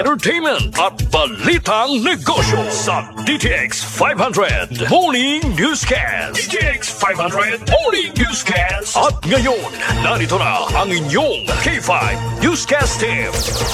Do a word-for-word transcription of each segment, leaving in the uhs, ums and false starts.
entertainment at balitang negosyo sa D T X five hundred Morning Newscast. D T X five hundred Morning Newscast. At ngayon, narito na ang inyong K five Newscast team.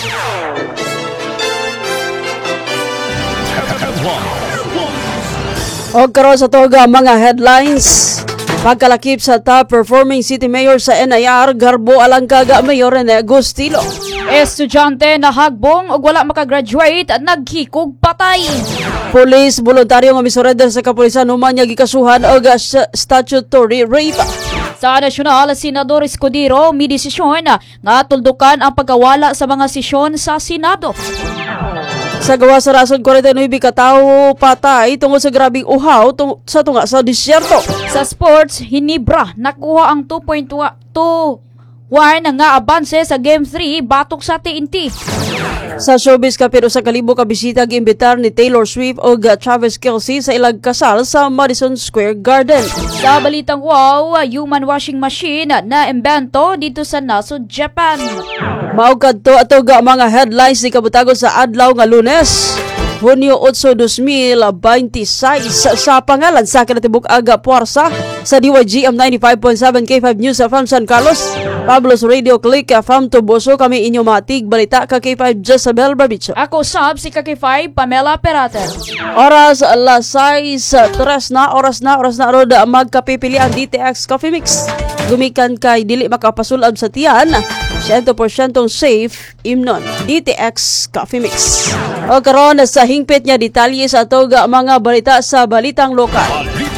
O karon sa toga mga headlines. Pagkalakip sa top performing city mayor sa N I R, Garbo Alangkaga Mayor Rene Agustilo. Estudyante na hagbong ug wala makagraduate at naghikog patay. Police voluntaryo nga misurrender sa kapulisan human niya gikasuhan og statutory rape. Sa nasyonal, Senador Escudero may desisyon nga tuldukan ang pagkawala sa mga sesyon sa Senado. Sa gawa sa rason forty-nine katawo patay tungod sa grabing uhaw tung- sa tunga sa disyerto. Sa sports, Hinebra nakuha ang two point two one nga abanse sa Game three batok sa T N T. Sa showbiz kapiro sa kalibo ka bisita giimbitar ni Taylor Swift o Travis Kelce sa ilang kasal sa Madison Square Garden. Sa balitang wow, human washing machine na imbento dito sa nasod Japan. Maog kadto ato ga mga headlines ni kabutagon sa adlaw nga Lunes, Hunyo eight, two thousand twenty-six sa pangalan sa kinatibuk aga puwersa sa D Y G M ninety-five point seven K five News from San Carlos, Pablo's Radio Click from Tuboso. Kami inyo matig balita ka K five Jezabel Barbicho. Ako sab si ka K five Pamela Perate. Oras alas sais tres na oras na oras na roda magkapipili ang D T X Coffee Mix. Gumikan kay dili makapasulab sa tiyan, one hundred percent safe imnon D T X Coffee Mix. O karon sa hingpit niya detalye sa toga mga balita sa balitang lokal.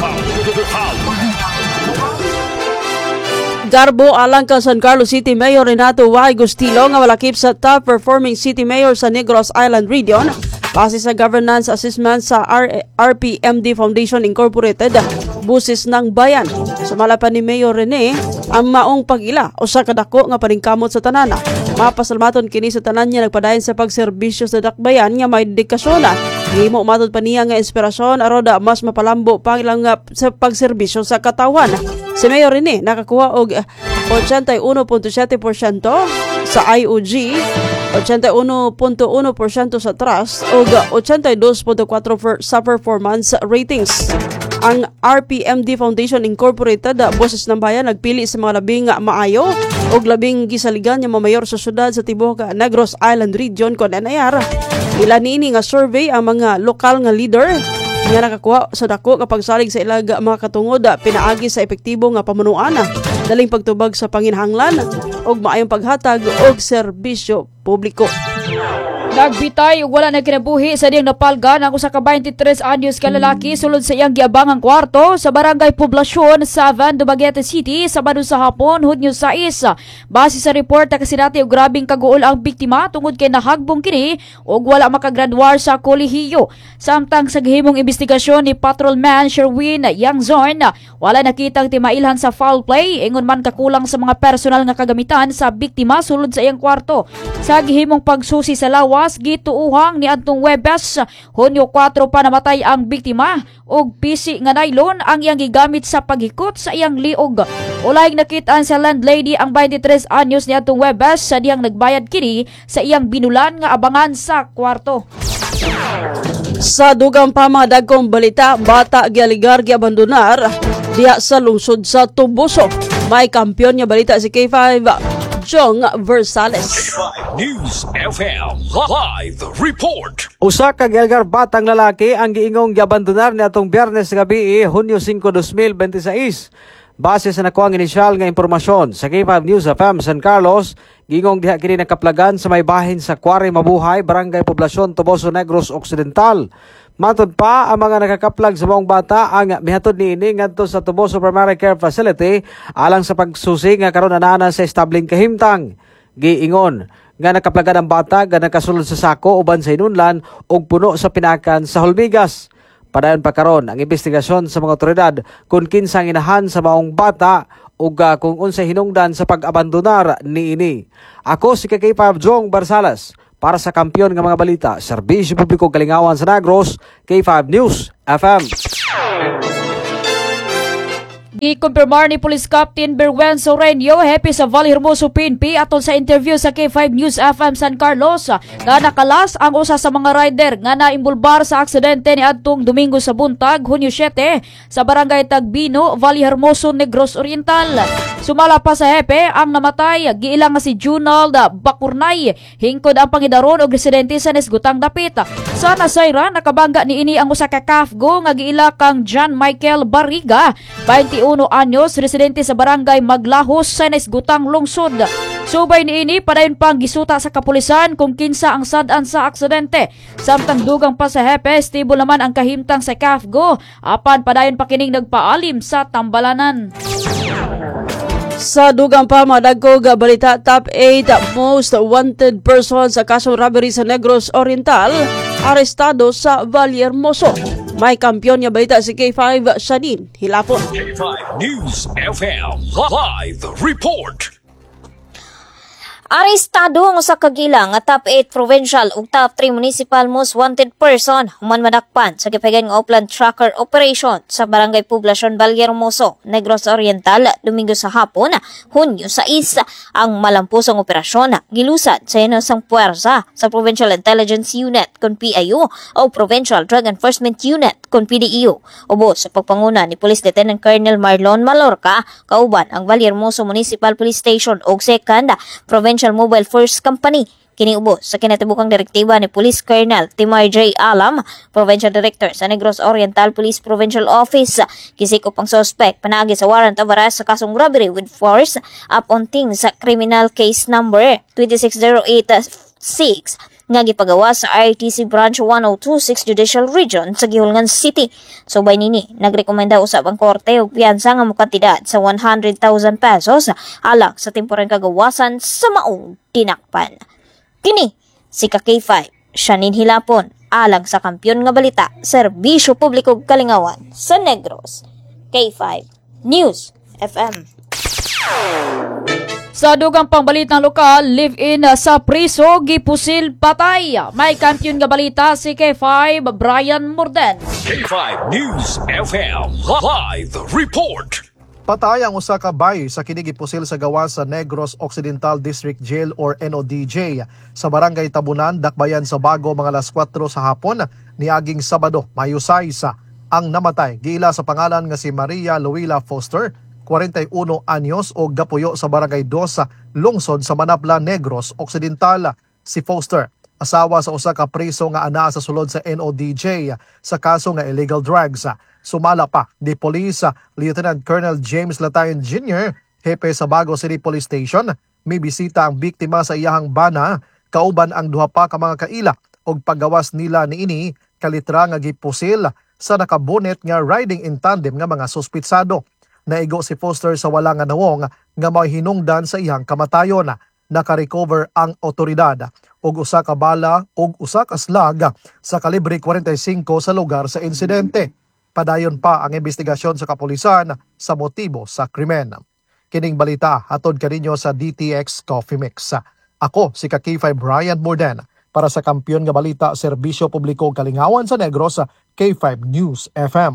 Garbo alang ka San Carlos City Mayor Renato Y. Agustilo nga walakip sa top performing city mayor sa Negros Island Region base sa governance assessment sa R P M D Foundation Incorporated, busis ng bayan. Sumalapan ni Mayor Rene ang maong pagila o sa kadako nga paningkamot sa tanana. Mapasalmaton kini sa tanan niya nagpadayon sa pagserbisyo sa dakbayan nga may dedikasyon. Himo matod pa niya nga inspirasyon aroda mas mapalambo pa ilang sa pagserbisyo sa katawan. Si Mayor Rene nakakuha og eighty-one point seven percent sa I O G, eighty-one point one percent sa trust ug eighty-two point four sa performance ratings. Ang R P M D Foundation Incorporated, boses ng bayan, nagpili sa mga labing maayo ug labing gisaligan nga mamayor sa syudad sa tibuok Negros Island Region kon N I R. Ila niini nga survey ang mga lokal nga leader nga nakakuha sa dako kapag salig sa ilag mga katungod pinaagi sa epektibo nga pamunuan, daling pagtubag sa panginhanglan ug maayong paghatag og serbisyo publiko. Nagbitay ug wala na kinabuhi sa diyang napalgan ang usa ka twenty-three anyos ka lalaki sulod sa iyang giabangang kwarto sa barangay Poblasyon sa Dumaguete City Sabado sa hapon, Hunyo sais. Base sa report na kasinati og grabing kaguol ang biktima tungod kay nahagbong kini ug wala makagradwar sa kolehiyo. Samtang sa gihimong investigasyon ni Patrolman Sherwin Yangzon, wala nakitang timailhan sa foul play ingon man kakulang sa mga personal nga kagamitan sa biktima sulod sa iyang kwarto. Sa gihimong pagsusi sa lawas, gituuhang ni Antong Webes, Hunyo four pa namatay ang biktima ug P C nga nylon ang iyang gigamit sa paghikot sa iyang liog. Ulayng nakitaan sa landlady ang twenty-three anyos ni Antong Webes sa diyang nagbayad kini sa iyang binulan nga abangan sa kwarto. Sa dugang pa mga dagkong balita, bata gialigar giabandonar diha sa lungsod sa Tubuso. May kampiyon nga balita si K five Jong Versales. News F M Live Report. Usa ka gialgar batang lalaki ang giingong giabandonar ni atong Biyernes gabi, Hunyo five, twenty twenty-six. Base sa nakuang inisyal nga impormasyon sa K five News F M San Carlos, gingong diha kini nakaplagan sa may bahin sa Kuwari Mabuhay, Barangay Poblasyon, Tuboso, Negros Occidental. Matod pa ang mga nakakaplag sa maong bata ang mihatod niini ngadto sa Tuboso Primary Care Facility alang sa pagsusi nga karon anana sa establing kahimtang. Giingon nga nakaplagan ang bata nga nakasulod sa sako uban sa inunlan ug puno sa pinakan sa Hulmigas. Padayon pa karon ang investigasyon sa mga otoridad kung kinsang inahan sa maong bata ug uh, kung unsay hinungdan sa pag-abandonar niini. Ako si K five Jong Barsalas para sa kampiyon nga mga balita, Serbisyo Publiko Kalingawan sa Negros, K five News F M. Gikumpirmar ni Police Captain Berwen Sorenio, hepe sa Valle Hermoso P N P atol sa interview sa K five News F M San Carlos nga nakalas ang usa sa mga rider nga naimbulbar sa aksidente ni adtong Domingo sa buntag, Hunyo siyete sa barangay Tagbino, Valle Hermoso, Negros Oriental. Sumala pa sa hepe ang namatay giilang nga si Junald Bakurnay, hingkod ang pangidaron og residente sa Nesgutang dapit. Sa nasayra nakabangga niini ang usa ka kafgo nga giila kang John Michael Barriga, twenty-one anyos, residente sa barangay Maglahos sa Nesgutang Lungsod. Subay niini padayon pang gisuta sa kapulisan kung kinsa ang sad-an sa aksidente. Samtang dugang pa sa hepe, stable naman ang kahimtang sa kafgo, apan padayon pa kining nagpaalim sa tambalanan. Sa dugang pa, madagkog balita, top eight most wanted persons sa kasong robbery sa Negros Oriental, arestado sa Valle Hermoso. May kampiyon niya balita si K five Shanin Hilapon. K five News F M Live Report. Arestado ang usa ka gila nga top eight provincial ug top three municipal most wanted person human madakpan sa gipahigan nga Upland Tracker Operation sa Barangay Poblacion Valle Hermoso, Negros Oriental, Domingo sa hapon, Hunyo sais. Ang malampusong operasyon gilusad sa inasang puwersa sa Provincial Intelligence Unit kon P I U o Provincial Drug Enforcement Unit kon P D E U. Ubos sa pagpanguna ni Police Lieutenant Colonel Marlon Malorca, kauban ang Valle Hermoso Municipal Police Station ug second Provincial Mobile Force Company. Kini ubos sa kinatibukang direktiba ni Police Colonel Timar J. Alam, Provincial Director sa Negros Oriental Police Provincial Office. Gisikop ang suspect panagi sa warrant of arrest sa kasong robbery with force upon ting sa criminal case number two six zero eight six nga gipagawa sa R T C Branch one oh two six Judicial Region sa Gihulngan City. Subay nini, nagrekomenda usab ang korte og piyansa nga mokantidad sa one hundred thousand pesos alang sa temporeng kagawasan sa maong tinakpan. Kini si K five Shanin Hilapon alang sa kampiyon nga balita, serbisyo publiko kalingawan sa Negros. K five News F M. Sa dugang pangbalitang lokal, live-in sa priso, gipusil patay. May kampiyon nga balita si K five Brian Morden. K five News F M Live Report. Patay ang usa ka bayi sa kinigipusil sa gawas sa Negros Occidental District Jail or N O D J sa Barangay Tabunan, Dakbayan sa Bago mga alas kwatro sa hapon niaging Sabado, Mayo sais. Ang namatay giila sa pangalan nga si Maria Luila Foster, forty-one anyos o gapuyo sa Barangay dos lungsod sa Manapla, Negros Occidental. Si Foster asawa sa usa ka preso nga ana sa sulod sa N O D J sa kaso nga illegal drugs. Sumala pa di Police Lieutenant Colonel James Latayon Junior, hepe sa Bago City Police Station. May bisita ang biktima sa iyahang bana, kauban ang duha pa ka mga kaila og paggawas nila niini kalitra nga gipusil sa nakabonet nga riding in tandem nga mga suspitsado. Naigo si Foster sa wala nga nawong nga may hinungdan sa iyang kamatayon. Naka-recover ang otoridad og usa ka bala og usa ka slag sa kalibre forty-five sa lugar sa insidente. Padayon pa ang investigasyon sa kapulisan sa motibo sa krimen. Kining balita hatod kaninyo sa D T X Coffee Mix. Ako si K five Brian Morden para sa kampiyon nga balita, serbisyo publiko kalingawan sa Negros, K five News F M.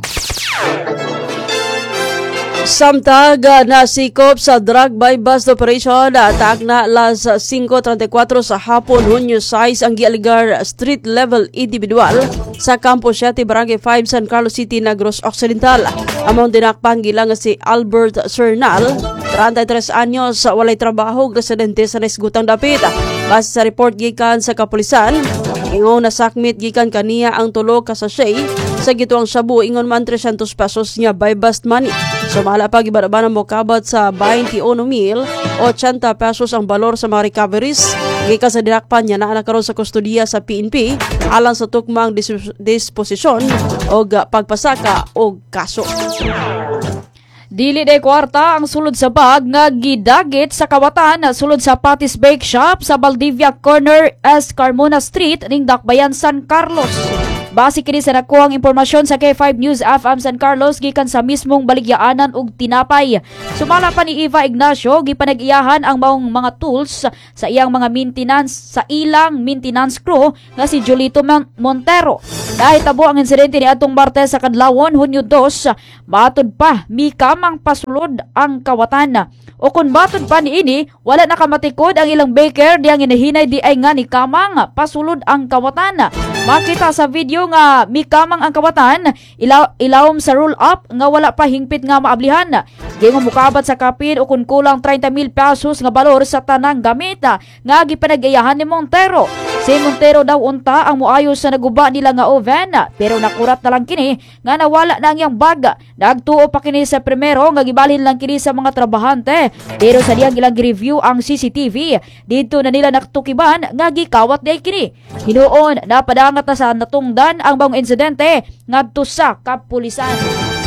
Samtag nasikop sa drug by bust operation atag na alas cinco treinta-cuatro sa hapon, Hunyo sais ang gialigar street level individual sa Campo siete, Barangay five, San Carlos City, Negros Occidental. Among dinakpan gila nga si Albert Cernal, thirty-tres anyos, walay trabaho, residente sa Nesgutang dapit. Base sa report gikan sa kapulisan, ingon na sakmit gikan kaniya ang tulo ka sachet sa gituang shabu, ingon man three hundred pesos niya by bust money. Sumala pa gibarabanan mo kabat sa twenty-one mil eighty pesos ang balor sa mga recoveries. Gikan sa dinakpan niya na nakaroon sa kustodiya sa P N P alang sa tukmang dis- disposisyon o pagpasaka o kaso. Dili day kwarta ang sulod sa bag nga gidagit sa kawatan sulod sa Patis Bake Shop sa Valdivia Corner, S. Carmona Street ning Dakbayan, San Carlos. Base kini sa nakuhang impormasyon sa K five News F M San Carlos gikan sa mismong baligyaanan ug tinapay. Sumala pa ni Eva Ignacio gipanag-iyahan ang maong mga tools sa iyang mga maintenance sa ilang maintenance crew nga si Julito Montero. Dahil tabo ang insidente ni atong Martes sa Kadlawon, Hunyo dos, batod pa mikamang pasulod ang kawatan. O kung batod pa ni ini, wala nakamatikod ang ilang baker diyang inahinay di ay nga ni kamang pasulod ang kawatan. Makita sa video nga mikamang ang kawatan, ilaw, ilawom sa roll up nga wala pa hingpit nga maablihan. Gingong mukabat sa kapin o kung kulang thirty mil pesos nga balor sa tanang gamit nga gipanag-ayahan ni Montero. Si Montero daw unta ang muayos sa naguba nila nga oven, pero nakurat na lang kini nga nawala na ang iyang bag. Nagtuo pa kini sa primero nga gibalhin lang kini sa mga trabahante, pero sa diyang ilang review ang C C T V, dito na nila naktukiban nga gikawat day kini. Hinuon napadangat na sa natungdan ang bang insidente ngadto sa kapulisan.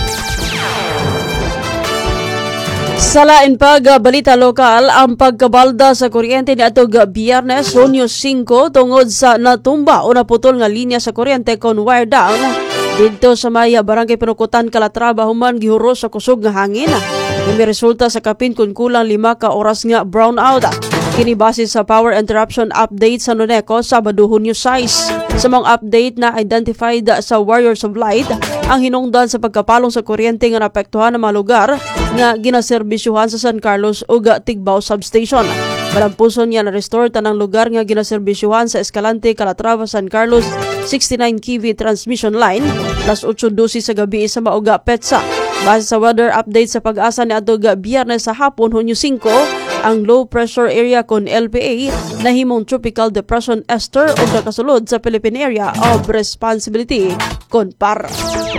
Sa lain pag balita lokal, ang pagkabalda sa kuryente ni atog Biyernes, Hunyo five tungod sa natumba o naputol nga linya sa kuryente kon wire down dito sa Maya Barangay Pinukutan, Calatrava, human gihuro sa kusog nga hangin. May resulta sa kapin kun kulang lima ka oras nga brownout. Kini base sa power interruption update sa Noneco Sabado, Hunyo six. Sa mga update na identified sa Warriors of Light ang hinungdan sa pagkapalong sa kuryente nga naapektuhan ng mga lugar nga ginaserbisyuhan sa San Carlos ug Tigbao Substation. Malampuson niya na-restore tanang lugar nga ginaserbisyuhan sa Escalante, Calatrava, San Carlos sixty-nine K V transmission line plus eight twelve sa gabi sa Mauga, Petsa. Base sa weather update sa pag-asa ni atog Biyernes sa hapon, Hunyo five, ang low pressure area kon L P A nahimong tropical depression Esther ug nakasulod sa Philippine Area of Responsibility kon P A R.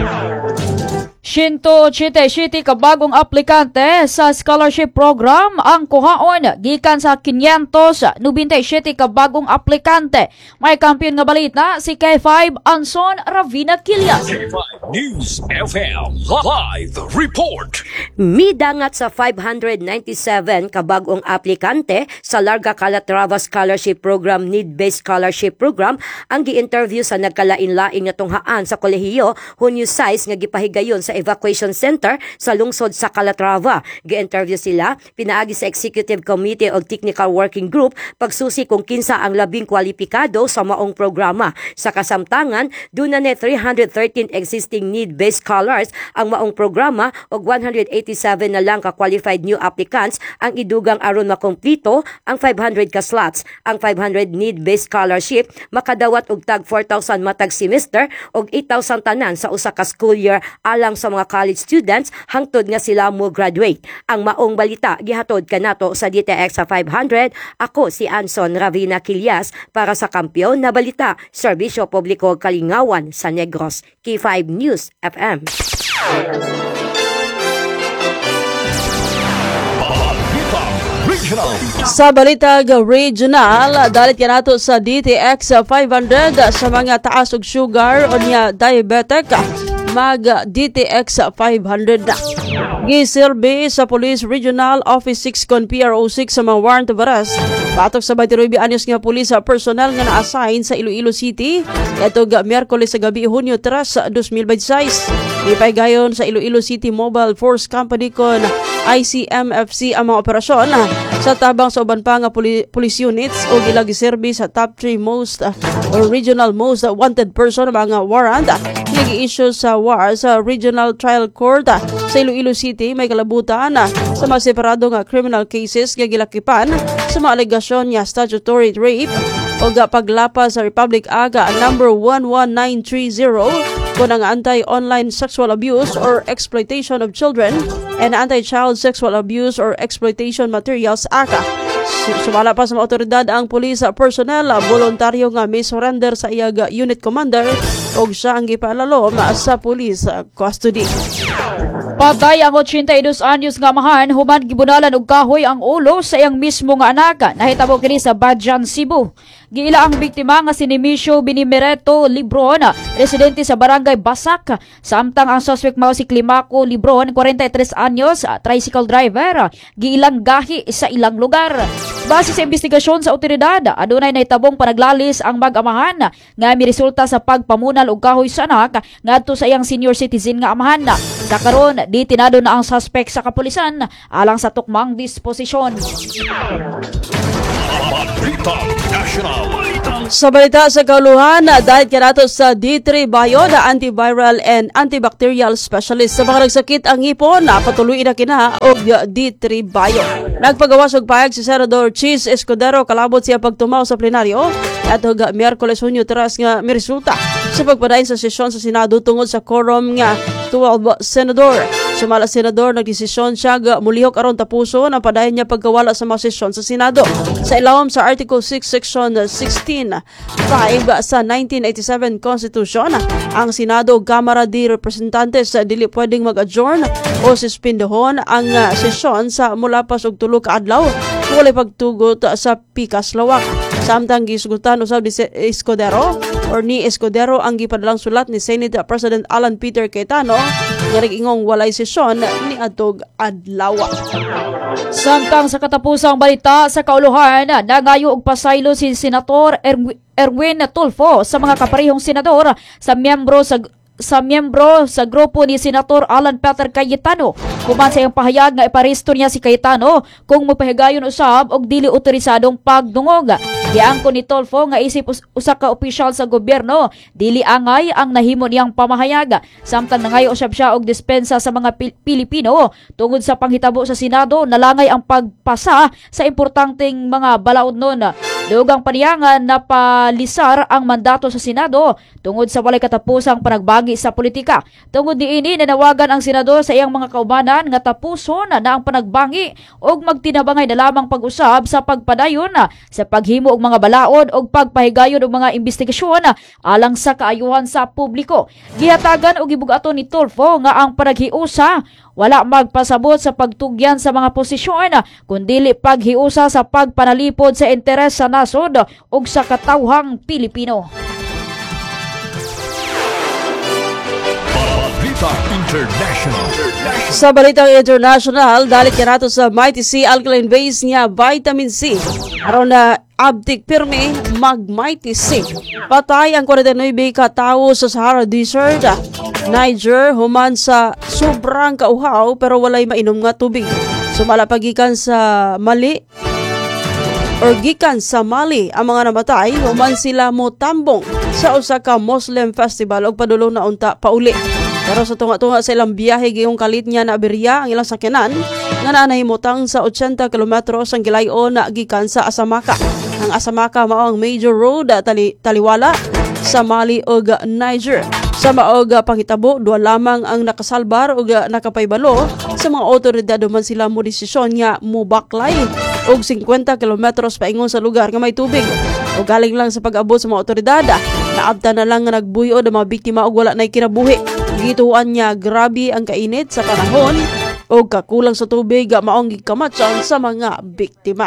one eighty-seven ka bagong aplikante sa scholarship program ang kuhaon gikan sa five ninety-seven ka bagong aplikante. May kampiyon nga balita si K five Anson Ravina Quillas. K five News F M Live Report. Midangat sa five ninety-seven ka bagong aplikante sa Larga Calatrava Scholarship Program Need-Based Scholarship Program ang gi-interview sa nagkalain-laing nga tunghaan sa kolehiyo Hunyo six nga gipahigayon sa Evacuation Center sa lungsod sa Calatrava. Gi-interview sila, pinaagi sa Executive Committee o Technical Working Group pagsusi kung kinsa ang labing kwalipikado sa maong programa. Sa kasamtangan, doon na three hundred thirteen existing need-based scholars ang maong programa o one hundred eighty-seven na lang ka-qualified new applicants ang idugang aron makomplito ang five hundred ka slots. Ang five hundred need-based scholarship makadawat og tag four thousand matag semester og eight thousand tanan sa usa ka school year alang sa mga college students hangtod nga sila mo graduate. Ang maong balita gihatod kanato sa D T X sa five hundred. Ako si Anson Ravina Quillas para sa Kampiyon na Balita, Serbisyo Publiko Kalingawan sa Negros. K five News F M. Sa Balitag Regional, dalit yan nato sa D T X five hundred sa mga taas og sugar o niya diabetic, mag D T X five hundred na. Gisilbi sa Police Regional Office six kon P R O six sa mga warrant of arrest. Patok sa twenty-two anyos nga pulis personnel nga na-assign sa Iloilo City. Ito ga Miyerkules sa gabi, Hunyo three, twenty twenty-six. Ipaygayon sa Iloilo City Mobile Force Company kon I C M F C ang mga operasyon sa tabang sa uban pa nga poli- police units o gilagi service sa top three most uh, or regional most uh, wanted person mga warrant nag-issue sa W A R sa Regional Trial Court uh, sa Iloilo City. May kalabutan uh, sa mga separado nga criminal cases nga gilakipan sa mga alegasyon nga statutory rape o ga paglapas sa Republic Act number one one nine three zero kung ang Anti-Online Sexual Abuse or Exploitation of Children and Anti-Child Sexual Abuse or Exploitation Materials Act. Sumala pa sa mga otoridad ang police personnel, voluntaryo nga may surrender sa iyag unit commander o siya ang gipalalom sa police custody. Patay ang eighty-two anyos nga amahan human gibunalan og kahoy ang ulo sa iyang mismo nga anak. Nahitabo kini sa Badjan, Cebu. Giila ang biktima nga si Nemesio Binimereto Libron, residente sa barangay Basak. Samtang ang suspect mao si Climaco Libron, forty-three anyos, tricycle driver. Giilang gahi sa ilang lugar. Base sa investigasyon sa otoridad, adunay nahitabong panaglalis ang mag-amahan nga miresulta sa pagpamunal og kahoy sa anak ngadto sa iyang senior citizen nga amahan. Sa karon, di tinado na ang suspect sa kapulisan alang sa tukmang disposisyon. Balitang National. Sa balita sa kauluhan, dahil kanato sa D three Bio na antiviral and antibacterial specialist sa mga nagsakit ang ngipon na patuloy na kina og D three Bio. Nagpagawas og payag si Senador Cheese Escudero kalabot siya pagtumaw sa plenaryo at og Miyerkules Hunyo teras nga miresulta sa pagpadayon sa sesyon sa Senado tungod sa quorum nga twelve senador. Sumala senador nagdesisyon siya ga mulihok aron tapuso na padayon niya pagkawala sa mga sesyon sa Senado. Sa ilawom sa Article six Section sixteen five sa nineteen eighty-seven Constitution, ang Senado o Kamara de Representantes dili pwedeng mag-adjourn o suspendehon ang uh, sesyon sa mulapas og tulo ka adlaw walay pagtugot sa pikas lawak. Samtang gisgutan usab ni Escudero or ni Escudero ang gipadalang sulat ni Senate President Alan Peter Cayetano nga nag-ingong walay sesyon ni atog adlaw. Samtang sa katapusang balita sa kauluhan, nangayo og pasaylo si Senator Erwin Erwin Tulfo sa mga kaparehong senador sa miyembro sa sa miyembro sa grupo ni Senator Alan Peter Cayetano. Kuman sa iyang pahayag nga iparesto niya si Cayetano kung mapahigayon usab og dili otorisadong pagdungog. Giangko ni Tulfo nga isip us- usa ka opisyal sa gobyerno dili angay ang nahimo niyang pamahayag. Samtang nangayo usab siya og dispensa sa mga Pil- Pilipino tungod sa panghitabo sa Senado nalangay ang pagpasa sa importanteng mga balaod nun. Dugang paniyangan na palisar ang mandato sa Senado tungod sa walay katapusang panagbagi sa politika. Tungod niini nanawagan ang senador sa iyang mga kaubanan nga tapuson na ang panagbangi og magtinabangay na lamang pag-usab sa pagpadayon sa paghimo og mga balaod og pagpahigayon og mga investigasyon alang sa kaayuhan sa publiko. Gihatagan og gibugaton ni Tulfo nga ang panaghiusa wala magpasabot sa pagtugyan sa mga posisyon kundili paghiusa sa pagpanalipod sa interes sa nasod ug sa katawhang Pilipino. Balitang International. Sa balitang international, dalit kanato sa Mighty C alkaline base niya vitamin C. Aron na abtik pirmi mag Mighty C. Patay ang forty-nine ka tawo sa Sahara Desert, Niger, human sa sobrang kauhaw pero walay mainom nga tubig. Sumala pagikan sa Mali or gikan sa Mali ang mga namatay, human sila motambong sa usa ka Muslim festival og padulong na unta pauli. Pero sa tunga-tunga sa ilang biyahe gayong kalit niya na aberya ang ilang sakyanan nga nanahimutang sa eighty kilometros ang gilayon na gikan sa Asamaka. Ang Asamaka mao ang major road tali, taliwala sa Mali ug Niger. Sa maog panghitabo, duha lamang ang nakasalbar ug nakapaybalo sa mga otoridad man sila mo desisyon nga mubaklay og fifty kilometros paingon sa lugar nga may tubig. O galing lang sa pag-abot sa mga otoridad, naabta na lang nga nagbuyo ang mga biktima og wala nay kinabuhi. Gituan niya grabe ang kainit sa panahon o kakulang sa tubig maong gikamatsan sa mga biktima.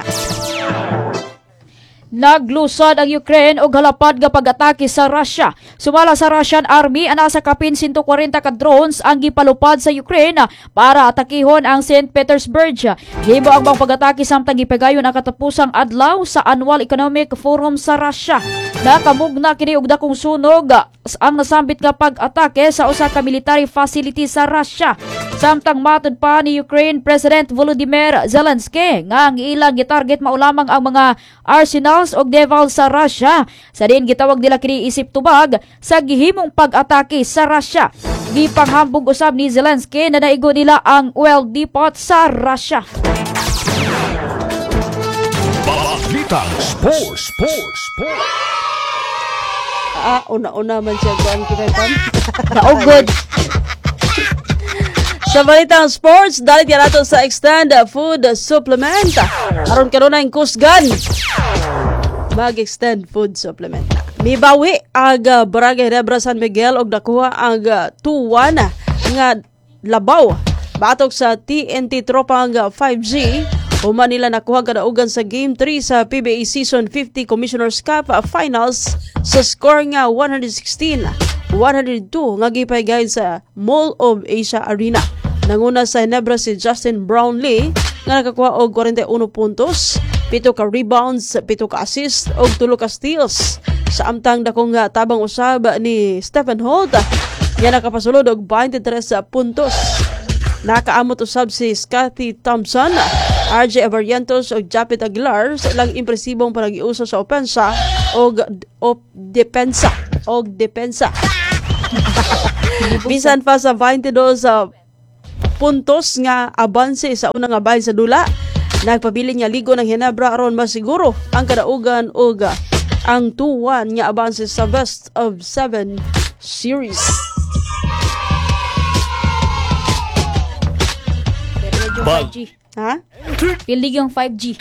Naglusad ang Ukraine og halapad nga pag-atake sa Russia. Sumala sa Russian Army ana sa kapin one hundred forty ka drones ang gipalupad sa Ukraine para atakihon ang Saint Petersburg. Gibo ang bang pag-atake samtang gipagayon ang katapusang adlaw sa Annual Economic Forum sa Russia. Nakamugna kini og dakong sunog ang nasambit nga pag-atake sa usa ka military facility sa Russia. Samtang matud pa ni Ukraine President Volodymyr Zelensky nga ang ilang gitarget mao lamang ang mga arsenals og deval sa Russia. Sa din gitawag nila kini isip tubag sa gihimong pag-atake sa Russia. Gipanghambog usab ni Zelensky na naigo nila ang oil depot sa Russia. Balitang Sports, Sports, Sports. Ah, una-una man siya kuan kitan. Naugod. Sa balitang sports, dalit yan nato sa Extend Food Supplement. Aron karon na yung kusgan. Mag-extend food supplement. Mibawi ang uh, Barangay Nebra San Miguel og nakuha ang uh, two one nga labaw Batok sa T N T Tropang five G, human nila nakuha kadaugan sa Game three sa P B A Season fifty Commissioner's Cup Finals sa score nga one sixteen one oh two nga gipay sa Mall of Asia Arena. Nanguna sa Ginebra si Justin Brownlee nga nakakuha og forty-one puntos, pito ka rebounds, pito ka assist og tulo ka steals. Sa amtang dakong nga tabang usab ni Stephen Holt, nga nakapasulod og twenty-three puntos. Nakaamot usab si Scottie Thompson, R J Avarientos ug Japet Aguilar sa ilang impresibong panagiusa sa opensa og op depensa og depensa. Bisan pa sa twenty-two sa puntos nga abanse sa unang nga bahin sa dula, nagpabilin nga ligo ng Ginebra aron masiguro ang kadaugan og ang two one nga abanse sa best of seven series. five G. Ha? Pilig yung five G.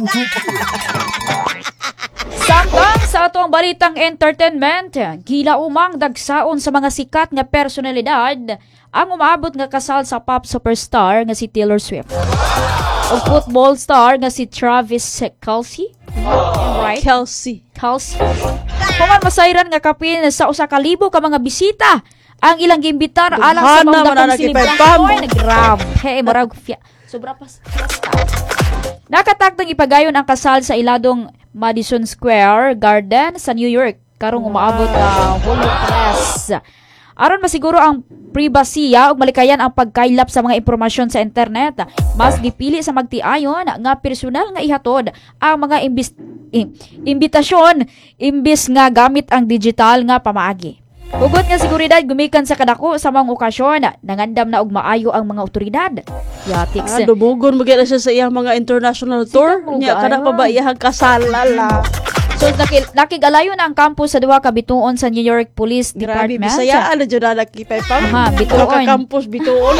Samtang sa atong balitang entertainment, gila umang dagsaon sa mga sikat nga personalidad ang umaabot nga kasal sa pop superstar nga si Taylor Swift. O football star nga si Travis Kelce. Right? Kelsey. Kelce. Kuman masayran nga kapin sa usa ka libo ka mga bisita ang ilang gimbitar alang sa Duhana, mga dakong mananakit pa selebrasyon. Grab. Hey, marag fia. Sobra pa fiesta. Nakataktang ipagayon ang kasal sa iladong Madison Square Garden sa New York. Karong umaabot na Holo Press. Aron masiguro ang pribasiya ug malikayan ang pagkaylap sa mga impormasyon sa internet, mas gipili sa magtiayon nga personal nga ihatod ang mga imbis, im, imbitasyon imbis nga gamit ang digital nga pamaagi. Hugot nga seguridad gumikan sa kadako sa mga okasyon, nangandam na og maayo ang mga otoridad. Yatiks. Ah, dumugon mo siya sa iyang mga international tour. Nya kada pa ba iyang kasalala? So nakil nakigalayon ang campus sa duha ka bituon sa New York Police Grabe, Department. Bisaya ano jud na nakipay pa. Aha, bituon. Ka campus bituon.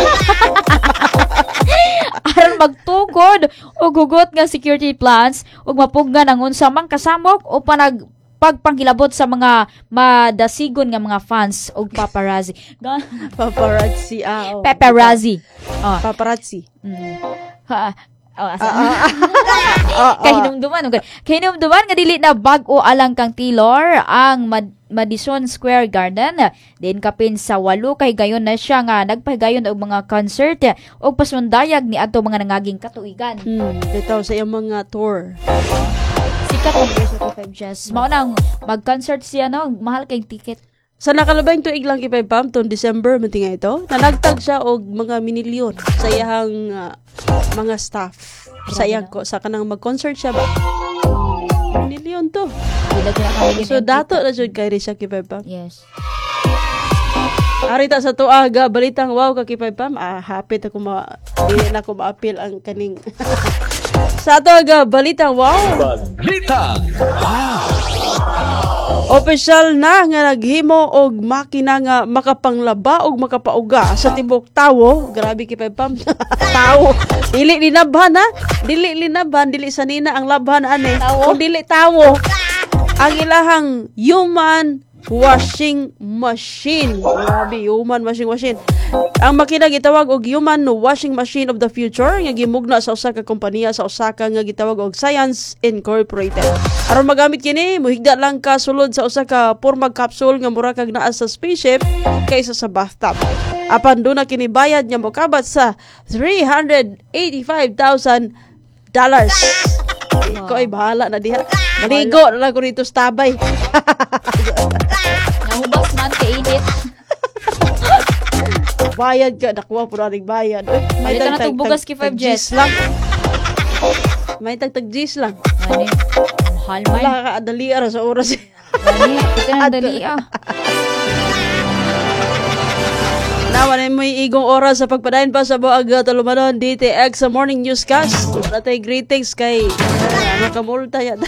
Aron magtukod og hugot nga security plans ug mapugnan ang unsa mang kasamok o panag pagpangilabot sa mga madasigon nga mga fans og paparazzi. Paparazzi. Ah, oh. Paparazzi. Oh. Paparazzi. Mm. Ha. Oh, asa. Ah, Kahinumduman. Okay. Kahinumduman nga dili na bag-o alang kang Taylor ang Mad- Madison Square Garden. Din kapin sa walo kay gayon na siya nga nagpahigayon og mga concert og pasundayag ni adto mga nangaging katuigan. Hmm, bitaw sa iyang mga tour. Sikat ang five Jazz. Mao nang mag-concert siya no, mahal kay ticket. Sa nakalabing tuig lang kipay pam ton December matinga ito, nanagtag siya og mga minilyon sa iyang uh, mga staff. Sa iyang ko sa kanang mag-concert siya ba? Minilyon to. So dato na jud kay siya kipay pam. Yes. Arita sa tuaga balitang wow ka kipay pam. Ah, happy ta ko ma dili na ko ma-appeal ang kaning sa tuaga balitang wow. Balita. Opisyal na nga naghimo og makina nga makapanglaba og makapauga sa tibok tawo. Grabe kay pam. Tawo. Dili linabhan ha. Dili linabhan, dili sanina ang labhan ani. Kung dili tawo. Ang ilahang human washing machine. Grabe, human washing machine. Ang makina gitawag og human washing machine of the future nga gimugna sa usa ka kompanya sa Osaka nga gitawag og Science Incorporated. Aron magamit kini, muhigda lang ka sulod sa usa ka pormag capsule nga mura kag naa sa spaceship kaysa sa bathtub. Apan do na kini bayad nga mokabat sa three hundred eighty-five thousand dollars. Ikaw ay bahala na diha. Maligo na lang ko rito sa tabay. Nahubas man kay init. Bayad ka, nakuha po nating bayad. Uy, May na itong bugas kay five Jess. lang. May tagtag-G's lang. Ani, mahal man. Wala ka adali ara sa oras. Ani, ito na dali ah. Naman ay may igong oras sa pagpadayon pa sa buag talumanon D T X sa Morning Newscast. Natay greetings kay uh, makamulta yan.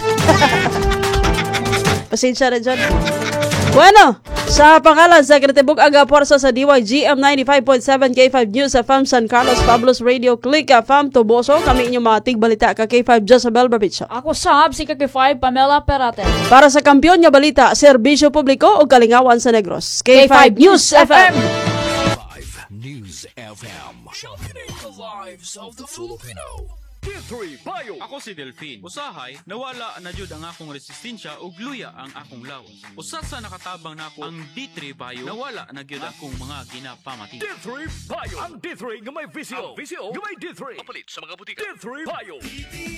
Pasensya na dyan. Bueno, sa pangalan sa Kretibuk Aga Porsa sa D Y G M ninety-five point seven K five News F M San Carlos Pablos Radio Click F M Toboso, kami inyong mga tigbalita ka K five Jezabel Barbitso. Ako sab si K five Pamela Perate. Para sa kampiyon nga balita, serbisyo publiko o kalingawan sa Negros. K five News F M. News F M. Championing the lives of the Filipino. D three Bio. Ako si Delphine. Usahay, nawala na jud ang akong resistensya ug luya ang akong lawas. Usa sa nakatabang nako ang D three Bio, nawala na gyud akong mga ginapamati. D three Bio. Ang D three nga may visyo. Ang visyo nga may D three. Kapalit sa mga butika. D three Bio.